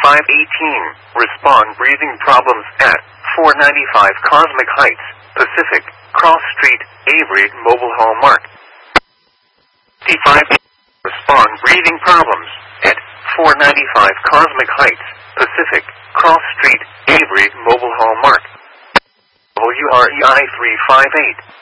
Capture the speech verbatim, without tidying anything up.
five eighteen. Respond breathing problems at four ninety-five Cosmic Heights, Pacific, Cross Street, Avery Mobile Home Mark. D five. Respond breathing problems at four ninety-five Cosmic Heights, Pacific, Cross Street, Avery Mobile Home Mark. W R E I three five eight.